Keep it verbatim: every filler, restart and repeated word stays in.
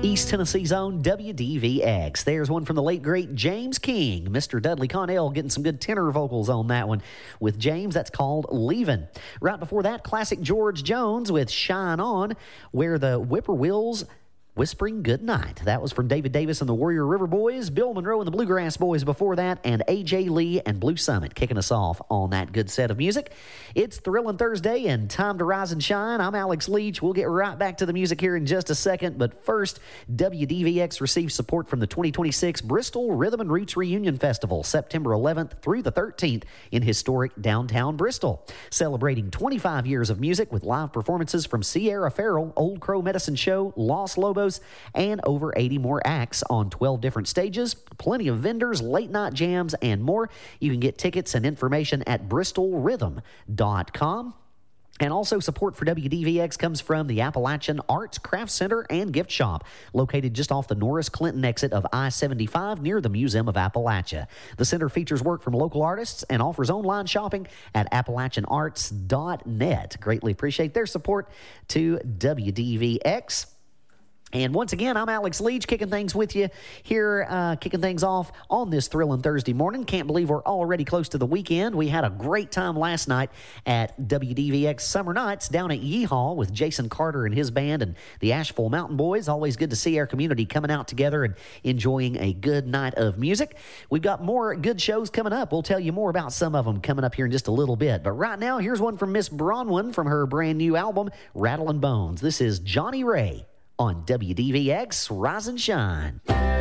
East Tennessee's own W D V X. There's one from the late, great James King. Mister Dudley Connell getting some good tenor vocals on that one with James. That's called Leavin'. Right before that, classic George Jones with Shine On, where the Whippoorwills whispering good night. That was from David Davis and the Warrior River Boys, Bill Monroe and the Bluegrass Boys before that, and A J Lee and Blue Summit kicking us off on that good set of music. It's Thrilling Thursday and time to rise and shine. I'm Alex Leach. We'll get right back to the music here in just a second, but first, W D V X receives support from the twenty twenty-six Bristol Rhythm and Roots Reunion Festival, September eleventh through the thirteenth in historic downtown Bristol. Celebrating twenty-five years of music with live performances from Sierra Farrell, Old Crow Medicine Show, Los Lobos, and over eighty more acts on twelve different stages, plenty of vendors, late night jams, and more. You can get tickets and information at bristol rhythm dot com. And also support for W D V X comes from the Appalachian Arts Craft Center and Gift Shop, located just off the Norris Clinton exit of I seventy-five near the Museum of Appalachia. The center features work from local artists and offers online shopping at appalachian arts dot net. Greatly appreciate their support to W D V X. And once again, I'm Alex Leach, kicking things with you here, uh, kicking things off on this thrilling Thursday morning. Can't believe we're already close to the weekend. We had a great time last night at W D V X Summer Nights down at Yeehaw with Jason Carter and his band and the Asheville Mountain Boys. Always good to see our community coming out together and enjoying a good night of music. We've got more good shows coming up. We'll tell you more about some of them coming up here in just a little bit. But right now, here's one from Miss Bronwyn from her brand new album, Rattlin' Bones. This is Johnny Ray on W D V X Rise and Shine.